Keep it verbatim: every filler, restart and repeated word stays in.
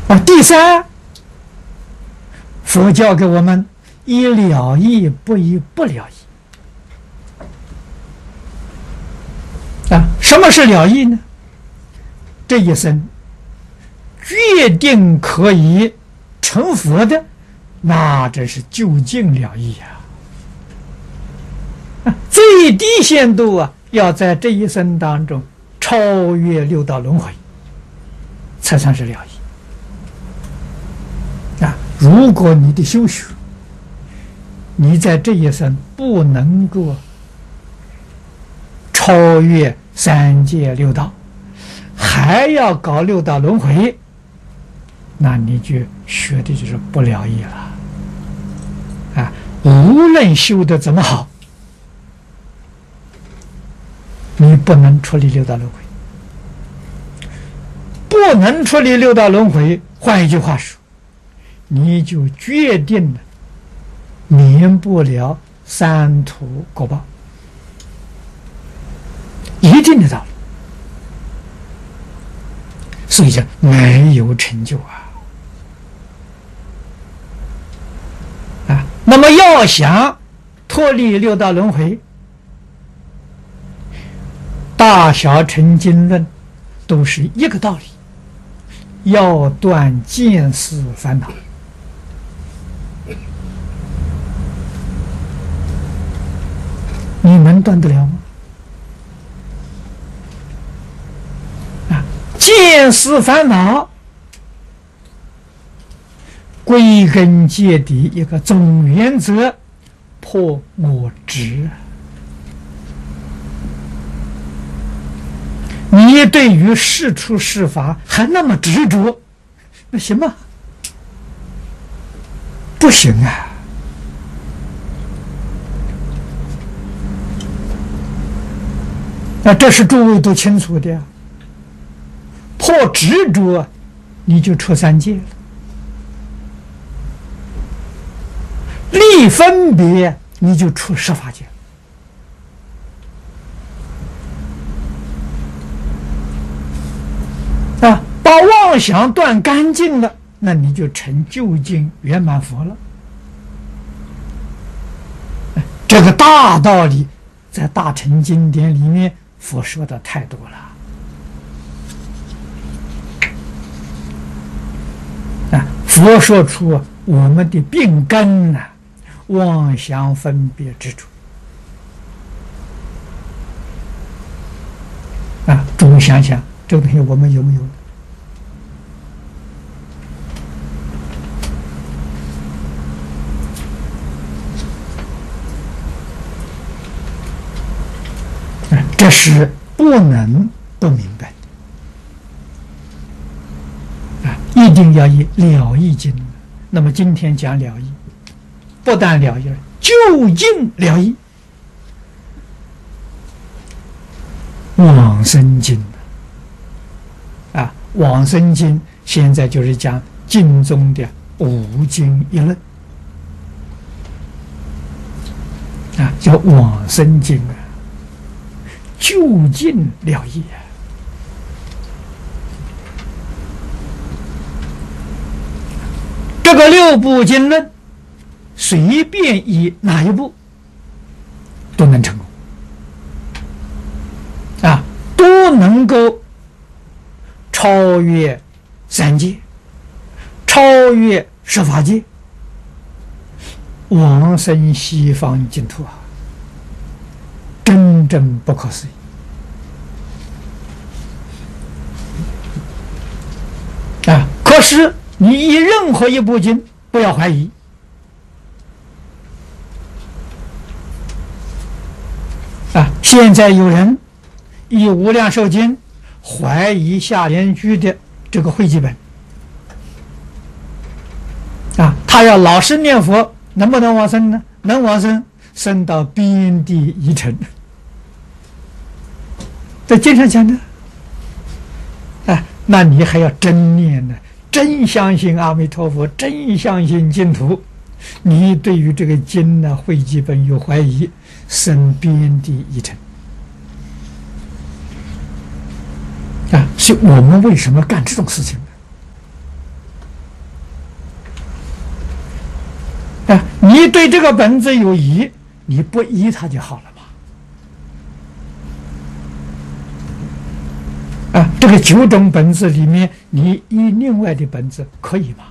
啊，第三，佛教给我们以了义，不以不了义。啊，什么是了义呢？这一生决定可以成佛的，那这是究竟了义呀！啊，最低限度啊，要在这一生当中超越六道轮回，才算是了义。啊，如果你的修学，你在这一生不能够超越三界六道，还要搞六道轮回，那你就学的就是不了义了。啊，无论修的怎么好，你不能处理六道轮回，不能处理六道轮回。换一句话说，你就决定了免不了三途果报，一定的道理。所以叫没有成就啊！啊，那么要想脱离六道轮回，大小乘经论都是一个道理，要断见思烦恼。你能断得了吗？啊，见思烦恼，归根结底一个总原则，破我执。你对于事出事法还那么执着，那行吗？不行啊！那这是诸位都清楚的呀。破执着，你就出三界了；立分别，你就出十法界了。啊，把妄想断干净了，那你就成究竟圆满佛了。这个大道理，在大乘经典里面，佛说的太多了。啊，佛说出我们的病根呐、啊，妄想分别执着。啊，诸位想想，这个东西我们有没有？这是不能不明白的啊！一定要以了义经。那么今天讲了义，不但了义，究竟了义。往生经啊，往生经现在就是讲经中的五经一论啊，叫往生经啊。究竟了义啊！这个六部经论，随便以哪一部都能成功啊，都能够超越三界，超越十法界，往生西方净土啊！真正不可思议啊！可是你以任何一部经不要怀疑啊！现在有人以无量寿经怀疑下联句的这个汇集本啊，他要老实念佛，能不能往生呢？能往生，生到边地一城。在经上讲的，啊，那你还要真念呢，真相信阿弥陀佛，真相信净土。你对于这个经呢、汇集本有怀疑，生边地一城。啊，所以我们为什么干这种事情呢？ 你对这个本子有疑，你不依它就好了嘛。啊，这个九种本子里面，你依另外的本子可以吗？